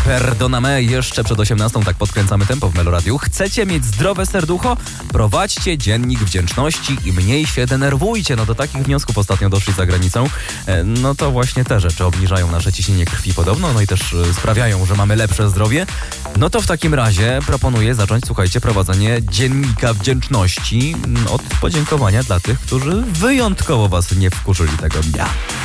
Perdoname, jeszcze przed 18 tak podkręcamy tempo w Meloradiu. Chcecie mieć zdrowe serducho? Prowadźcie dziennik wdzięczności i mniej się denerwujcie. No do takich wniosków ostatnio doszli za granicą. No to właśnie te rzeczy obniżają nasze ciśnienie krwi podobno, no i też sprawiają, że mamy lepsze zdrowie. No to w takim razie proponuję zacząć, słuchajcie, prowadzenie dziennika wdzięczności od podziękowania dla tych, którzy wyjątkowo was nie wkurzyli tego dnia.